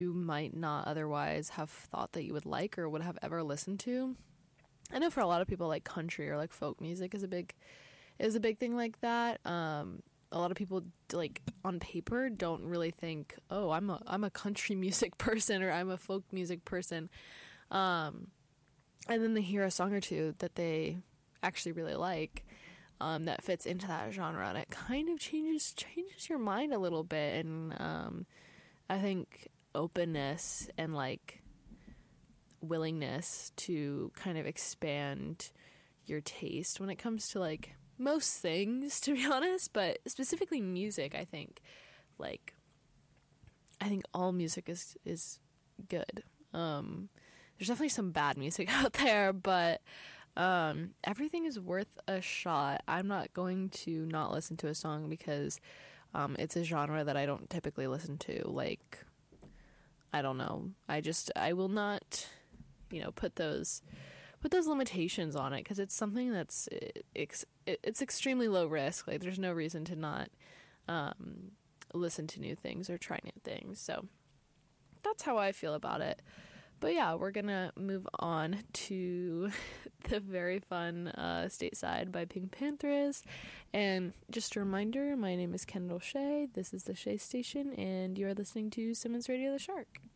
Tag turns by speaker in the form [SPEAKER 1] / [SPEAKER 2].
[SPEAKER 1] you might not otherwise have thought that you would like or would have ever listened to. I know for a lot of people, like country or like folk music is a big thing like that. A lot of people, like, on paper don't really think, oh, I'm a country music person or I'm a folk music person. And then they hear a song or two that they actually really like, that fits into that genre, and it kind of changes your mind a little bit. And I think openness and like willingness to kind of expand your taste when it comes to like most things, to be honest, but specifically music, I think all music is good. There's definitely some bad music out there, but everything is worth a shot. I'm not going to not listen to a song because it's a genre that I don't typically listen to. Like, I don't know. I will not, put those limitations on it, because it's something that's it's extremely low risk. Like, there's no reason to not listen to new things or try new things. So that's how I feel about it. But yeah, we're gonna move on to the very fun Stateside by Pink Panthers. And just a reminder, my name is Kendall Shea. This is the Shea Station, and you are listening to Simmons Radio the Shark.